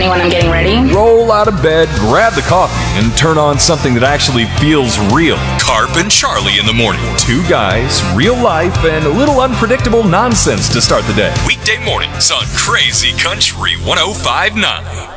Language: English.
ready when I'm getting ready. Roll out of bed, grab the coffee, and turn on something that actually feels real. Carp and Charlie in the morning. Two guys, real life, and a little unpredictable nonsense to start the day. Weekday mornings on Crazy Country 105.9.